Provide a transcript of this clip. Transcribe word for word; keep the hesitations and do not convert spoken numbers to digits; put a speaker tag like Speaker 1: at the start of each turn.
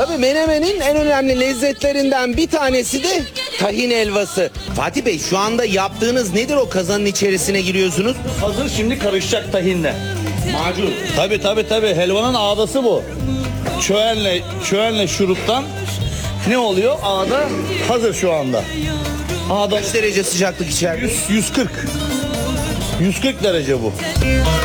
Speaker 1: Tabii menemenin en önemli lezzetlerinden bir tanesi de tahin helvası. Fatih Bey, şu anda yaptığınız nedir, o kazanın içerisine giriyorsunuz?
Speaker 2: Hazır, şimdi karışacak tahinle.
Speaker 1: Macun.
Speaker 2: Tabi tabi tabi, helvanın ağdası bu. Çöğenle, çöğenle şuruptan ne oluyor? Ağda hazır şu anda. Ağda
Speaker 1: Kaç derece sıcaklık içeride?
Speaker 2: yüz, yüz kırk. yüz kırk derece bu.